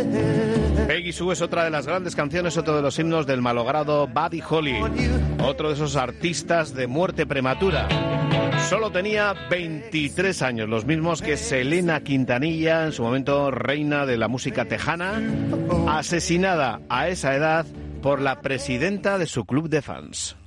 Peggy Sue es otra de las grandes canciones, otro de los himnos del malogrado Buddy Holly, otro de esos artistas de muerte prematura. Solo tenía 23 años, los mismos que Selena Quintanilla, en su momento reina de la música tejana, asesinada a esa edad por la presidenta de su club de fans.